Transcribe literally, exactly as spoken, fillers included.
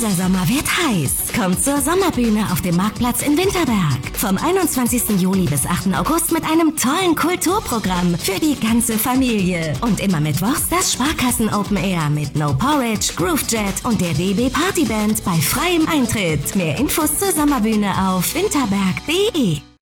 Dieser Sommer wird heiß. Kommt zur Sommerbühne auf dem Marktplatz in Winterberg. Vom einundzwanzigsten Juli bis achten August mit einem tollen Kulturprogramm für die ganze Familie. Und immer mittwochs das Sparkassen Open Air mit No Porridge, Groove Jet und der D B Partyband bei freiem Eintritt. Mehr Infos zur Sommerbühne auf winterberg punkt de.